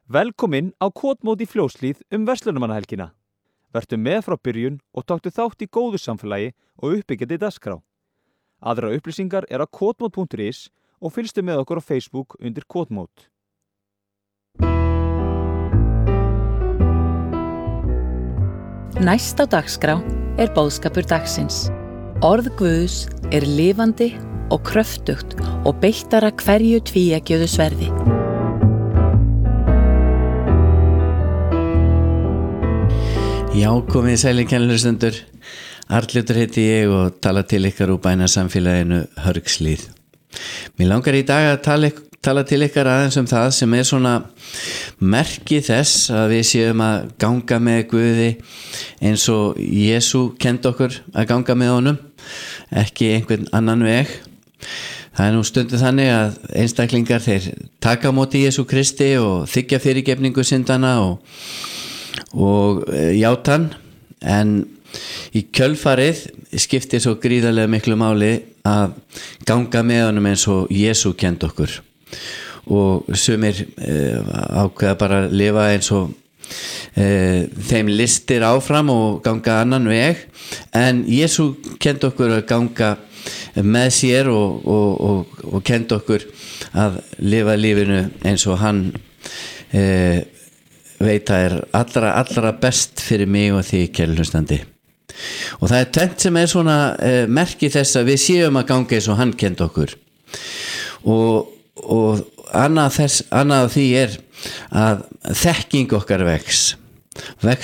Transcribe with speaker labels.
Speaker 1: Velkomin á Kotmót í Fljótshlíð verslunarmannahelgina. Vertu með frá byrjun og taktu þátt í góðu samfélagi og uppbyggjandi dagskrá. Aðrar upplýsingar á kotmót.is og fylgstu með okkur á Facebook undir Kotmót.
Speaker 2: Næst á dagskrá boðskapur dagsins. Orð Guðs lifandi og kröftugt og beittara hverju tvíeggjuðu sverði.
Speaker 3: Já, komið sælir kennlustendur. Arnljótur heiti ég og tala til ykkar úr bænasamfélaginu Hörgshlíð. Mér langar í dag að tala til ykkar aðeins það sem svona merki þess að við séum að ganga með Guði eins og Jesú kenndi okkur að ganga með honum, ekki einhvern annan veg. Það nú stundum þannig að einstaklingar þeir taka á móti Jesú Kristi og þiggja fyrirgefningu syndana og játan, en í kjölfarið skiptir svo gríðarlega miklu máli að ganga með honum eins og Jesú kenndi okkur, og sumir ákveða bara að lifa eins og þeim listir áfram og ganga annan veg, en Jesú kenndi okkur að ganga með sér og kenndi okkur að lifa lífinu eins og hann veit að allra best fyrir mig og því kærlustandi. Og það tvennt sem svona merki þess að við séum að ganga eins og hann kenndi okkur, og annað af því að þekking okkar vex